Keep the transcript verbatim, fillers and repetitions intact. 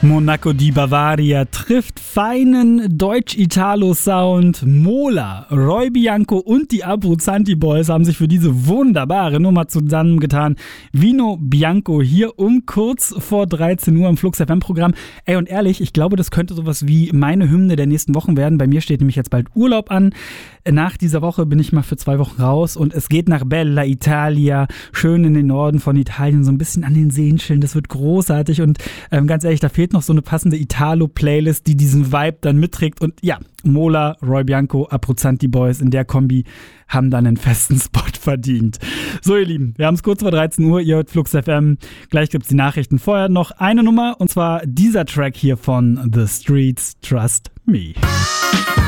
Monaco di Bavaria trifft feinen Deutsch-Italo-Sound. Mola, Roy Bianco und die Abruzzanti Boys haben sich für diese wunderbare Nummer zusammengetan. Vino Bianco hier um kurz vor dreizehn Uhr im Flux F M-Programm. Ey, und ehrlich, ich glaube, das könnte sowas wie meine Hymne der nächsten Wochen werden. Bei mir steht nämlich jetzt bald Urlaub an. Nach dieser Woche bin ich mal für zwei Wochen raus und es geht nach Bella Italia, schön in den Norden von Italien, so ein bisschen an den Seenschillen. Das wird großartig und ähm, ganz ehrlich, da fehlt noch so eine passende Italo-Playlist, die diesen Vibe dann mitträgt. Und ja, Mola, Roy Bianco, Abruzzanti Boys in der Kombi haben dann einen festen Spot verdient. So, ihr Lieben, wir haben es kurz vor dreizehn Uhr, ihr hört Flux F M. Gleich gibt's die Nachrichten. Vorher noch eine Nummer und zwar dieser Track hier von The Streets, Trust Me.